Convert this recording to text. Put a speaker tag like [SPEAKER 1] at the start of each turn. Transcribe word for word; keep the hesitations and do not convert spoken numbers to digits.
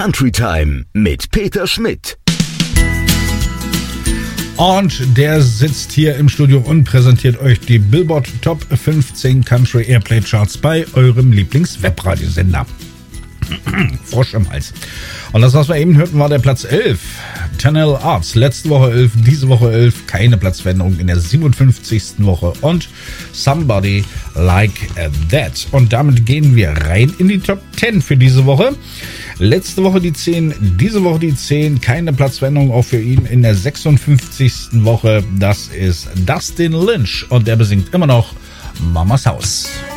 [SPEAKER 1] Country Time mit Peter Schmidt.
[SPEAKER 2] Und der sitzt hier im Studio und präsentiert euch die Billboard Top fünfzehn Country Airplay Charts bei eurem Lieblings-Webradiosender. Frosch im Hals. Und das, was wir eben hörten, war der Platz elf. Tanel Arts, letzte Woche elf, diese Woche elf, keine Platzveränderung in der siebenundfünfzigsten Woche. Und Somebody Like That. Und damit gehen wir rein in die Top zehn für diese Woche. Letzte Woche die zehn, diese Woche die zehn, keine Platzveränderung auch für ihn in der sechsundfünfzigsten Woche. Das ist Dustin Lynch und der besingt immer noch Mamas Haus.